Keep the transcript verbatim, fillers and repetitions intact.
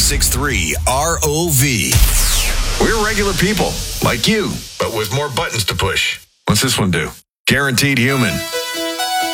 six three R O V. We're regular people, like you, but with more buttons to push. What's this one do? Guaranteed Human.